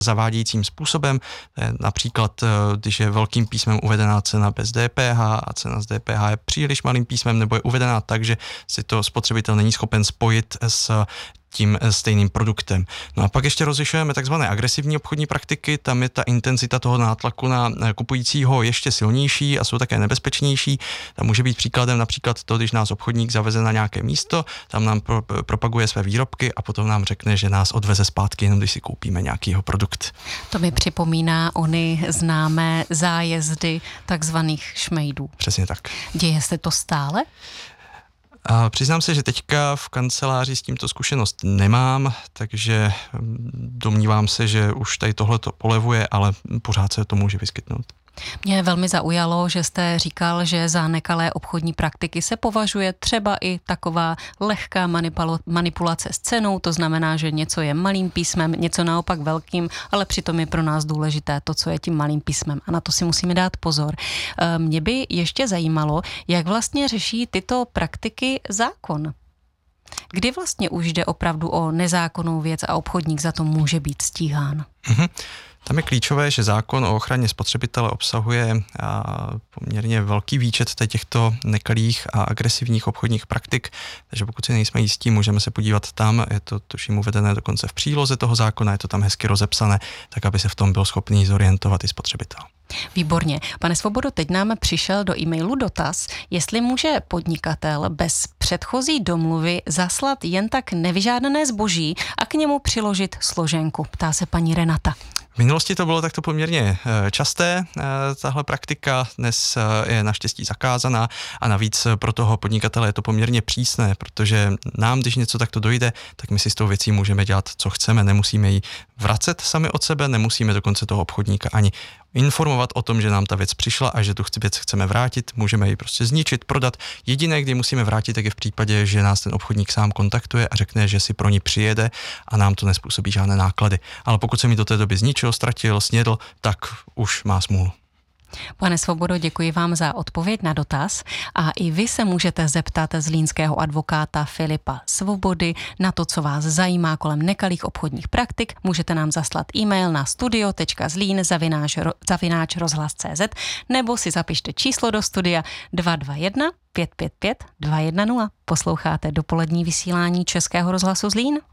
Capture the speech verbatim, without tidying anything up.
zavádějícím způsobem. Například, když je velkým písmem uvedená cena bez D P H a cena z D P H je příliš malým písmem, nebo je uvedená tak, že si to spotřebitel není schopen spojit s tím stejným produktem. No a pak ještě rozlišujeme takzvané agresivní obchodní praktiky, tam je ta intenzita toho nátlaku na kupujícího ještě silnější a jsou také nebezpečnější. Tam může být příkladem například to, když nás obchodník zaveze na nějaké místo, tam nám pro, propaguje své výrobky a potom nám řekne, že nás odveze zpátky, jenom když si koupíme nějaký jeho produkt. To mi připomíná ony známé zájezdy takzvaných šmejdů. Přesně tak. Děje se to stále? A přiznám se, že teďka v kanceláři s tímto zkušenost nemám, takže domnívám se, že už tady tohle to polevuje, ale pořád se to může vyskytnout. Mě velmi zaujalo, že jste říkal, že za nekalé obchodní praktiky se považuje třeba i taková lehká manipulace s cenou, to znamená, že něco je malým písmem, něco naopak velkým, ale přitom je pro nás důležité to, co je tím malým písmem a na to si musíme dát pozor. Mě by ještě zajímalo, jak vlastně řeší tyto praktiky zákon. Kdy vlastně už jde opravdu o nezákonnou věc a obchodník za to může být stíhán? Mm-hmm. Tam je klíčové, že zákon o ochraně spotřebitele obsahuje poměrně velký výčet těchto nekalých a agresivních obchodních praktik, takže pokud si nejsme jistí, můžeme se podívat tam, je to tuším uvedené dokonce v příloze toho zákona, je to tam hezky rozepsané, tak aby se v tom byl schopný zorientovat i spotřebitel. Výborně. Pane Svobodo, teď nám přišel do e-mailu dotaz, jestli může podnikatel bez předchozí domluvy zaslat jen tak nevyžádané zboží a k němu přiložit složenku. Ptá se paní Renata. V minulosti to bylo takto poměrně časté, tahle praktika dnes je naštěstí zakázaná a navíc pro toho podnikatele je to poměrně přísné, protože nám, když něco takto dojde, tak my si s tou věcí můžeme dělat, co chceme, nemusíme ji vracet sami od sebe, nemusíme dokonce toho obchodníka ani informovat o tom, že nám ta věc přišla a že tu věc chceme vrátit, můžeme ji prostě zničit, prodat. Jediné, kdy musíme vrátit, tak je v případě, že nás ten obchodník sám kontaktuje a řekne, že si pro ní přijede a nám to nespůsobí žádné náklady. Ale pokud se mi do té doby zničil, ztratil, snědl, tak už má smůlu. Pane Svobodo, děkuji vám za odpověď na dotaz a i vy se můžete zeptat zlínského advokáta Filipa Svobody na to, co vás zajímá kolem nekalých obchodních praktik. Můžete nám zaslat e-mail na studio tečka zlín zavináč rozhlas tečka cé zet nebo si zapište číslo do studia dva dva jedna pět pět pět dva jedna nula. Posloucháte dopolední vysílání Českého rozhlasu Zlín?